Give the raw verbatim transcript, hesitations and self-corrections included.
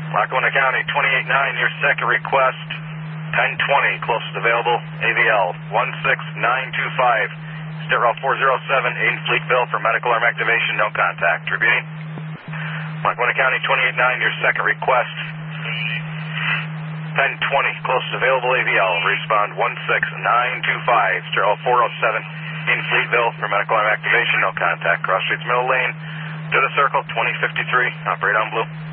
Lackawanna County, twenty-eight nine, your second request, ten twenty, closest available, A V L, one six nine two five, state route four oh seven, Aiden Fleetville for medical arm activation, no contact. Repeating. Lackawanna County, twenty-eight nine, your second request, ten twenty, closest available, A V L, respond one six nine two five, state route four oh seven, Aiden Fleetville for medical arm activation, no contact. Cross streets middle lane, to the circle, twenty fifty-three, operate on blue.